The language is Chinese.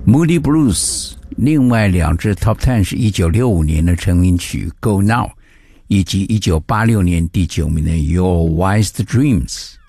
Moody Blues， 另外2支 Top 10是1965年的成名曲 Go Now， 以及1986年第9名的 Your Wildest Dreams。